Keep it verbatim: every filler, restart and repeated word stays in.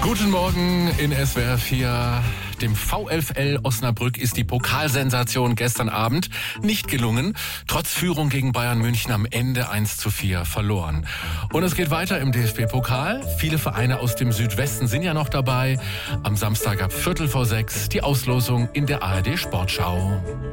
Guten Morgen in S W R vier. Dem VfL Osnabrück ist die Pokalsensation gestern Abend nicht gelungen. Trotz Führung gegen Bayern München am Ende eins zu vier verloren. Und es geht weiter im D F B-Pokal. Viele Vereine aus dem Südwesten sind ja noch dabei. Am Samstag ab Viertel vor sechs die Auslosung in der A R D Sportschau.